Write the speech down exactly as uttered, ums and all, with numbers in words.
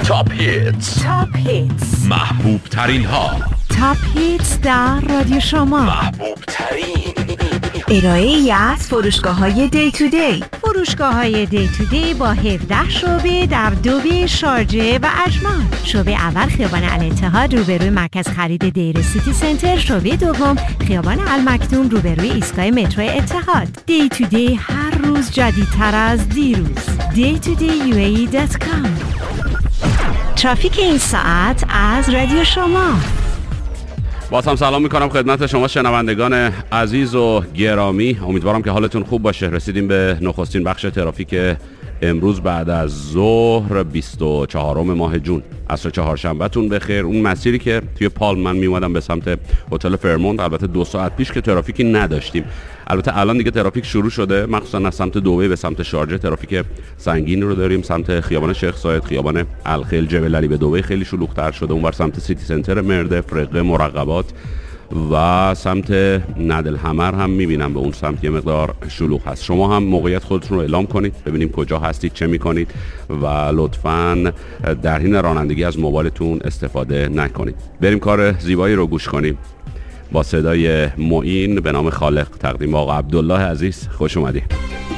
تاپ هیتز، تاپ هیتز، محبوب ترین ها، تاپ هیتز در رادیو شما، محبوب ترین ارائه‌ای از فروشگاه‌های دی تو دی. فروشگاه‌های دی تو دی با هفده شعبه در دوبه، شارجه و اجمان. شعبه اول خیابان الاتحاد روبروی مرکز خرید دیر سیتی سنتر. شعبه دوم خیابان المکتوم روبروی ایستگاه مترو اتحاد. دی تو دی هر روز جدیدتر از دیروز. دی تو دی یو ای ای دات کام. ترافیک این ساعت از رادیو شما. باز هم سلام میکنم خدمت شما شنوندگان عزیز و گرامی. امیدوارم که حالتون خوب باشه. رسیدیم به نخستین بخش ترافیک امروز بعد از ظهر بیست و چهارم ماه جون. عصر چهارشنبهتون بخیر. اون مسیری که توی پالم من میومدم به سمت هتل فرمونت، البته دو ساعت پیش که ترافیکی نداشتیم. البته الان دیگه ترافیک شروع شده، مخصوصا از سمت دبی به سمت شارجه ترافیک سنگین رو داریم. سمت خیابان شیخ زاید، خیابان الخیل، جبل علی به دبی خیلی شلوغ‌تر شده. اونور سمت سیتی سنتر مردف، رقه، مرقبات و سمت ندلحمر هم میبینم به اون سمت یه مقدار شلوغ هست. شما هم موقعیت خودتون رو اعلام کنید، ببینیم کجا هستید، چه میکنید و لطفاً در حین رانندگی از موبایلتون استفاده نکنید. بریم کار زیبایی رو گوش کنیم با صدای معین به نام خالق، تقدیم آقا عبدالله عزیز. خوش اومدید.